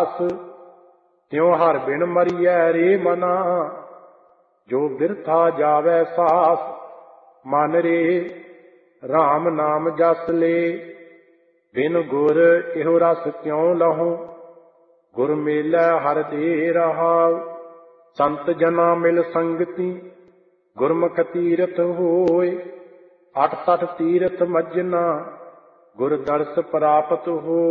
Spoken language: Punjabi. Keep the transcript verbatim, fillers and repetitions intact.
ਆਸ। ਤਿਉ ਹਰ ਬਿਨ ਮਰੀਐ ਰੇ ਮਨਾ, ਜੋ ਬਿਰਥਾ ਜਾਵੈ ਸਾਸ। ਮਨ ਰੇ ਰਾਮ ਨਾਮ ਜਸ ਲੇ, ਬਿਨ ਗੁਰ ਇਹੋ ਰਸ ਕਿਉ ਲਹੋ। ਗੁਰ ਮੇਲੈ ਹਰਿ ਦੇ ਰਹਾਉ, ਸੰਤ ਜਨਾ ਮਿਲ ਸੰਗਤੀ। ਗੁਰਮੁਖ ਤੀਰਥ ਹੋਇ, ਅਠ ਤਠ ਤੀਰਥ ਮੱਜਨਾ। ਗੁਰ ਦਰਸ ਪ੍ਰਾਪਤ ਹੋ।